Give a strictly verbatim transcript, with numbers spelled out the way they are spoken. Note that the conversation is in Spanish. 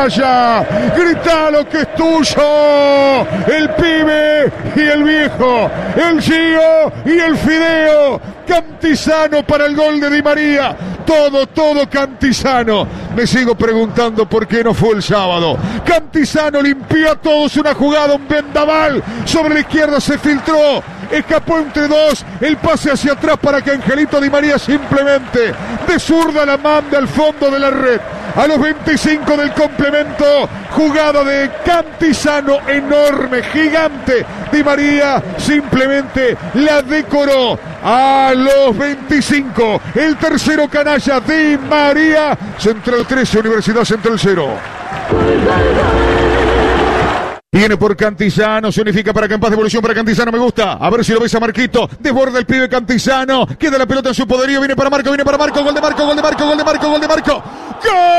canalla. Grita lo que es tuyo. El pibe y el viejo. El Gio y el Fideo. Cantizano para el gol de Di María. Todo, todo Cantizano. Me sigo preguntando por qué no fue el sábado. Cantizano limpió a todos una jugada, un vendaval. Sobre la izquierda se filtró. Escapó entre dos, el pase hacia atrás para que Angelito Di María simplemente de zurda la mande al fondo de la red. A los veinticinco del complemento, jugada de Cantizano enorme, gigante. Di María simplemente la decoró. A los veinticinco, el tercero canalla, Di María. Central trece, Universidad Central cero. Viene por Cantizano, se unifica para que en paz, devolución para Cantizano, me gusta. A ver si lo ves a Marquito, desborda el pibe Cantizano, queda la pelota en su poderío, viene para Marco, viene para Marco, gol de Marco, gol de Marco, gol de Marco, gol de Marco. ¡Gol!